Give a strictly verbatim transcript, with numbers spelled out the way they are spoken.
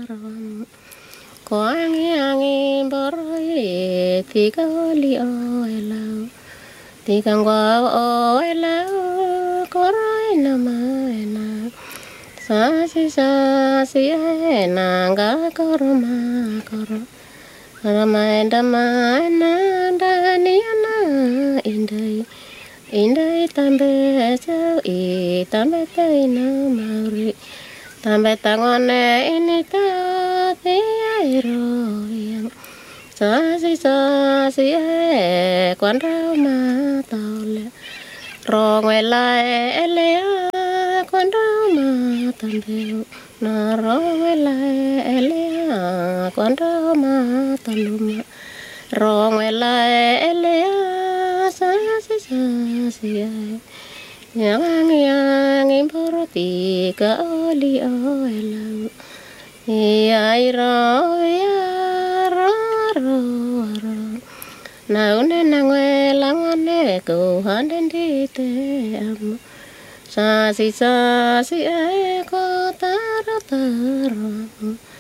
rom có nghe nghe bờ rồi thì có li oi lao thì càng qua oi lao có rồi nà mai nà sa si sa si ai nà ga có ma có ramai damai na dani na indai indai tambe chau i tambe tai na mauri tambe tangone ini ta te ai ro yang sa si sa si e quan rau ma tao le ro ngoài lai ele quan rau ma tambe na ro ngoài lai ele quan rau ma taluma ro ngoài lai ele sa si sa si ai yang yang importi ka oli oelau ai ro ya ro ro ro na une na ngwe langane ko handen di te am sa si sa si ai ko ta ro ta ro